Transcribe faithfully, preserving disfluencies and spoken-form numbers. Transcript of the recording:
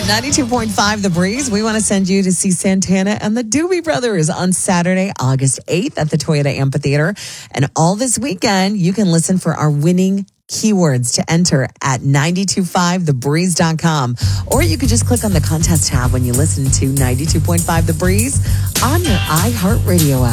ninety-two point five The Breeze. We want to send you to see Santana and the Doobie Brothers on Saturday, August eighth at the Toyota Amphitheater. And all this weekend, you can listen for our winning keywords to enter at nine two five the breeze dot com. Or you could just click on the contest tab when you listen to ninety-two point five The Breeze on your iHeartRadio app.